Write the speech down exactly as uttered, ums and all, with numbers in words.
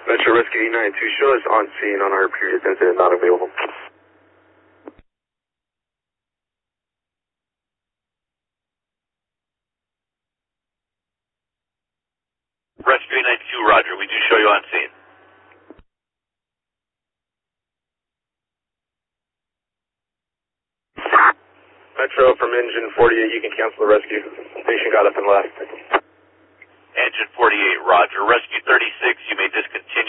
Metro Rescue eight nine two, show us on scene on our previous incident, not available. Rescue eight nine two, roger, we do show you on scene. Metro from engine forty-eight, you can cancel the rescue. Patient got up and left. Engine forty-eight, roger. Rescue thirty-six, you may discontinue.